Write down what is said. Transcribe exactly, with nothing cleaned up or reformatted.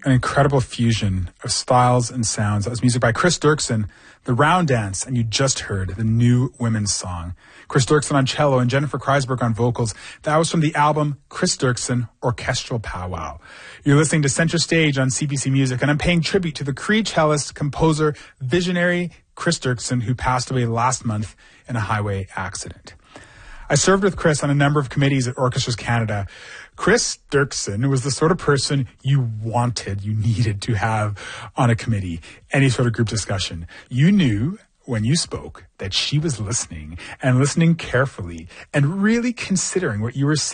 an incredible fusion of styles and sounds. That was music by Chris Dirksen, The Round Dance, and you just heard the New Women's Song. Chris Dirksen on cello and Jennifer Kreisberg on vocals. That was from the album Chris Dirksen Orchestral Powwow. You're listening to Center Stage on C B C Music, and I'm paying tribute to the Cree cellist, composer, visionary Chris Dirksen, who passed away last month in a highway accident. I served with Chris on a number of committees at Orchestras Canada. Chris Dirksen was the sort of person you wanted, you needed to have on a committee, any sort of group discussion. You knew when you spoke that she was listening and listening carefully and really considering what you were saying.